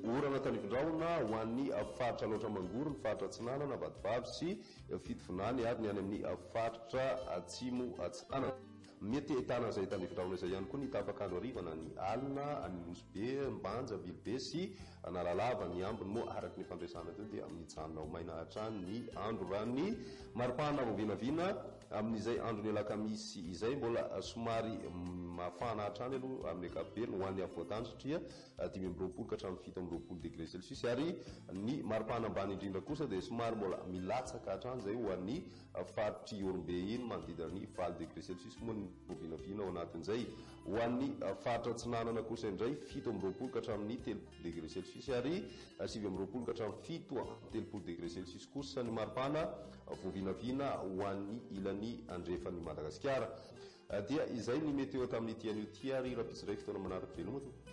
orana tanivindraona ho an'ny faritra loatra mangoro, ny faritra Atsinanana, Vatovavy sy Fitovinany ary ny any amin'ny faritra Atsimo Atsinanana. Mety ahitana izay tanivindraona izay ihany koa ny tapakandro arivana, ny Alina, ny Nosbe, Mbanja, Vilobe sy Analalava. Ny ambiny moa araky ny fandresana teo dia mijanona ho maina hatrany ny andro, raha ny maripana vovinavina amin'izay andro ny alakamisy izay mbola somary mafana hatrany aloha amin'ny ankapobeny ho an'ny avoatany satria 5 ka hatramin'ny 7 degré celsius, ary ny maripana ambany indrindra kosa dia somary mbola milatsaka hatrany zay ho an'ny faritry Orombe iny manodidina ny 20 degré celsius moa ny vovinavina ao anatin'izay. Ho an'ny faritra Atsinanana kosa indray 17 ka hatramin'ny 3 degré celsius ary 20 ka hatramin'ny 7 degré celsius kosa ny maripana vovinavina ho an'ny ilany andrefan'ny Madagasikara. Dia izay ny meteo tamin'ny tian'io tia ary raha pisy iray fotoana manaraka veloma to.